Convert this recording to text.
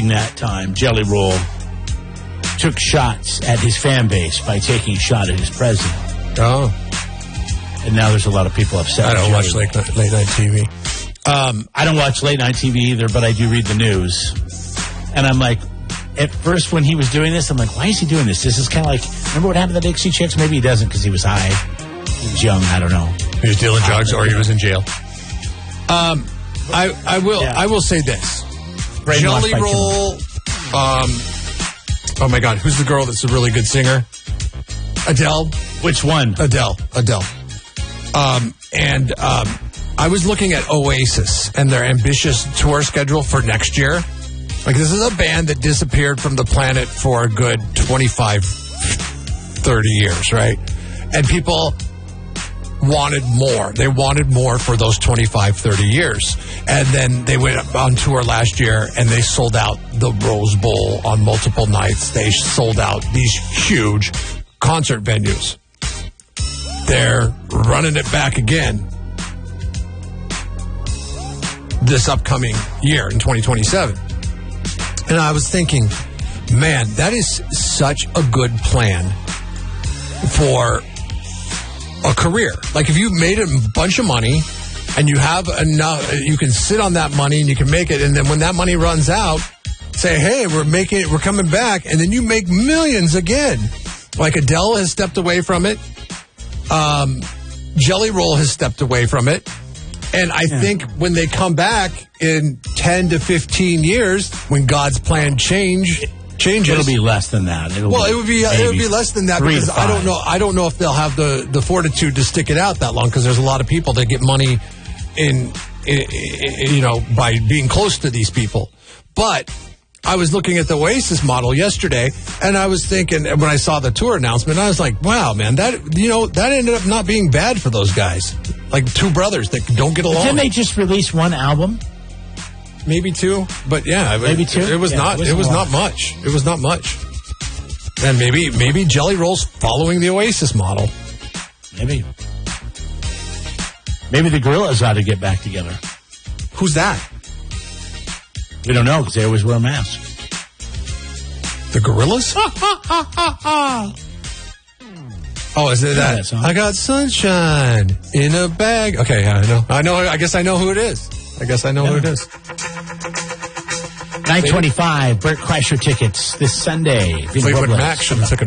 during that time, Jelly Roll took shots at his fan base by taking a shot at his president. Oh. And now there's a lot of people upset. I don't watch late night TV. I don't watch late night TV either, but I do read the news. And I'm like, at first when he was doing this, I'm like, why is he doing this? This is kind of like, remember what happened to the Dixie Chicks? Maybe he doesn't because he was high. He was young. I don't know. He was dealing drugs or he was in jail. I will say this. Jelly Roll. Oh my God, who's the girl that's a really good singer? Adele. Which one? Adele. I was looking at Oasis and their ambitious tour schedule for next year. Like, this is a band that disappeared from the planet for a good 25, 30 years, right? And people wanted more. They wanted more for those 25, 30 years. And then they went on tour last year and they sold out the Rose Bowl on multiple nights. They sold out these huge concert venues. They're running it back again this upcoming year in 2027. And I was thinking, man, that is such a good plan for a career. Like, if you made a bunch of money and you have enough, you can sit on that money and you can make it. And then when that money runs out, say, hey, we're coming back. And then you make millions again. Like, Adele has stepped away from it. Jelly Roll has stepped away from it. And I think when they come back in 10 to 15 years, when God's plan changes, it'll be less than that. It would be less than that because I don't know if they'll have the fortitude to stick it out that long, because there's a lot of people that get money in by being close to these people. But I was looking at the Oasis model yesterday, and I was thinking, when I saw the tour announcement, I was like, wow, man, that ended up not being bad for those guys. Like two brothers that don't get along. Didn't they just release one album? Maybe two, but maybe two. It was not much. It was not much. And maybe Jelly Roll's following the Oasis model. Maybe the Gorillaz ought to get back together. Who's that? We don't know because they always wear a mask. The Gorillaz? Oh, is it that? I got sunshine in a bag. Okay, I know. I guess I know who it is. Who it is. 9:25, Bert Kreischer tickets this Sunday. Fleetwood Mac should have took